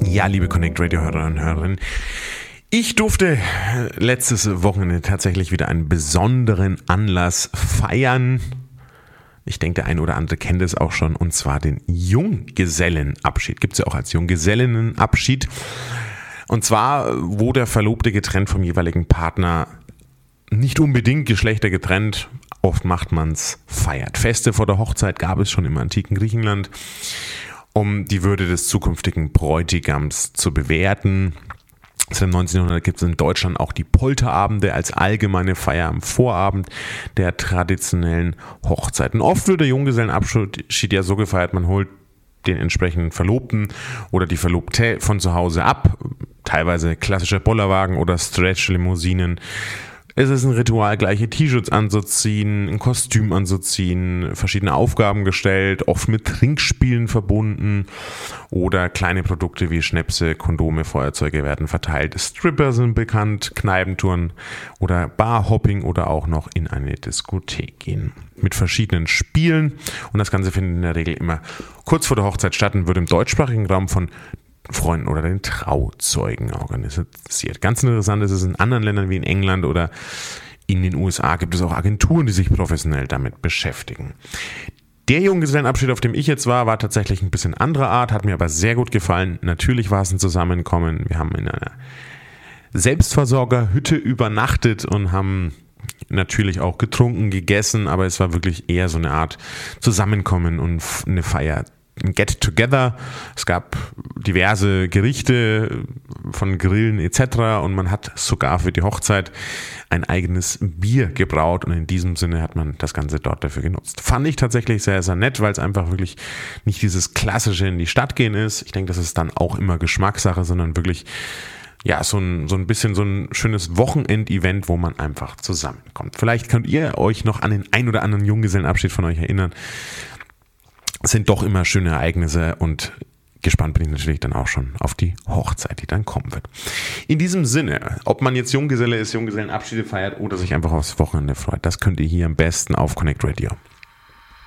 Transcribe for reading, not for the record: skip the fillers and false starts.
Ja, liebe Connect Radio Hörer und Hörerinnen, ich durfte letztes Wochenende tatsächlich wieder einen besonderen Anlass feiern. Ich denke, der ein oder andere kennt es auch schon, und zwar den Junggesellenabschied. Gibt es ja auch als Junggesellinnenabschied. Und zwar, wo der Verlobte getrennt vom jeweiligen Partner, nicht unbedingt geschlechtergetrennt, oft macht man es, feiert. Feste vor der Hochzeit gab es schon im antiken Griechenland, um die Würde des zukünftigen Bräutigams zu bewerten. Seit dem 1900 gibt es in Deutschland auch die Polterabende als allgemeine Feier am Vorabend der traditionellen Hochzeiten. Oft wird der Junggesellenabschied ja so gefeiert, man holt den entsprechenden Verlobten oder die Verlobte von zu Hause ab, teilweise klassische Bollerwagen oder Stretch-Limousinen. Es ist ein Ritual, gleiche T-Shirts anzuziehen, ein Kostüm anzuziehen, verschiedene Aufgaben gestellt, oft mit Trinkspielen verbunden oder kleine Produkte wie Schnäpse, Kondome, Feuerzeuge werden verteilt. Stripper sind bekannt, Kneipentouren oder Barhopping oder auch noch in eine Diskothek gehen. Mit verschiedenen Spielen, und das Ganze findet in der Regel immer kurz vor der Hochzeit statt und wird im deutschsprachigen Raum von Freunden oder den Trauzeugen organisiert. Ganz interessant ist es in anderen Ländern wie in England oder in den USA gibt es auch Agenturen, die sich professionell damit beschäftigen. Der Junggesellenabschied, auf dem ich jetzt war tatsächlich ein bisschen anderer Art, hat mir aber sehr gut gefallen. Natürlich war es ein Zusammenkommen. Wir haben in einer Selbstversorgerhütte übernachtet und haben natürlich auch getrunken, gegessen, aber es war wirklich eher so eine Art Zusammenkommen und eine Feier. Ein Get-Together. Es gab diverse Gerichte von Grillen etc. und man hat sogar für die Hochzeit ein eigenes Bier gebraut, und in diesem Sinne hat man das Ganze dort dafür genutzt. Fand ich tatsächlich sehr, sehr nett, weil es einfach wirklich nicht dieses klassische in die Stadt gehen ist. Ich denke, das ist dann auch immer Geschmackssache, sondern wirklich ja, so ein bisschen so ein schönes Wochenend-Event, wo man einfach zusammenkommt. Vielleicht könnt ihr euch noch an den ein oder anderen Junggesellenabschied von euch erinnern. Es sind doch immer schöne Ereignisse, und gespannt bin ich natürlich dann auch schon auf die Hochzeit, die dann kommen wird. In diesem Sinne, ob man jetzt Junggeselle ist, Junggesellenabschiede feiert oder sich einfach aufs Wochenende freut, das könnt ihr hier am besten auf Connect Radio.